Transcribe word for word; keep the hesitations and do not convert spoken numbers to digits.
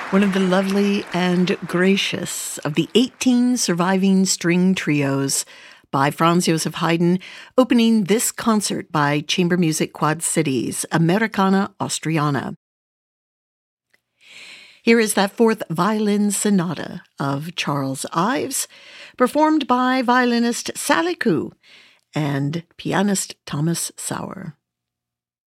one of the lovely and gracious of the eighteen surviving string trios by Franz Joseph Haydn, opening this concert by Chamber Music Quad Cities, Americana Austriana. Here is that fourth violin sonata of Charles Ives, performed by violinist Sally Koo and pianist Thomas Sauer.